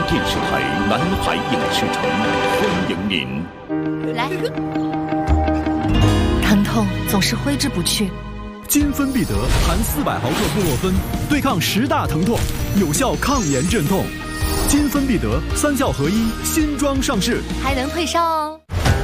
电视台南海影视城欢迎您。 来，疼痛总是挥之不去。 金芬必得含400毫克布洛芬，对抗10大疼痛，有效抗炎镇痛。金芬必得3效合一新装上市， 还能退烧哦。